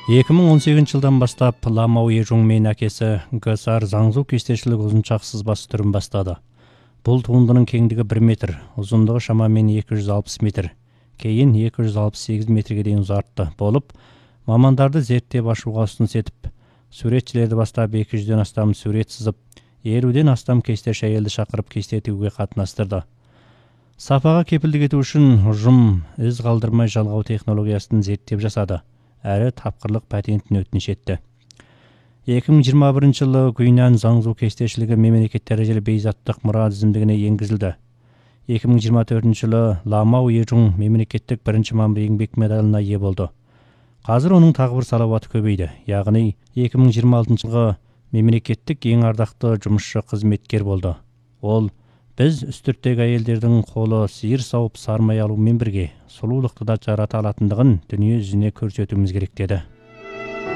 2018 жылдан бастап Ламау Ежуң мен әкесі ГСР Заңзу кестешілік ұзыншақ сызбасы түрін бастады. Бұл туындының кеңдігі 1 метр, ұзындығы шамамен 260 метр, кейін 268 метрге дейін ұзартты болып, мамандарды зерттеп ашуға ұсыныс етіп, суретшілерді бастап 200-ден астам сурет сызып, 50-ден астам кестеш әйелді шақырып кесте тігуге қатынастырды. Сапаға кепілдік ету үшін ұжым із қалдырмай жалғау технологиясын зерттеп жасады, әрі тапқырлық патентін өтініш етті. 2021 жылы Гуйнан Заңзу кестешілігі мемлекет дәрежелі бейзаттық мұра тізімдігіне енгізілді. 2024 жылы Ламау Ежуң мемлекеттік бірінші мамыр еңбек медалына ие болды. Қазір оның тағы бір салауаты көбейді, яғни 2026 жылғы мемлекеттік ең ардақты жұмысшы қызметкер болды. Ол біз үстірттегі әйелдердің қолы сиыр сауып сармай алумен бірге сұлулықты да жарата алатындығын дүние жүзіне көрсетуіміз керек деді.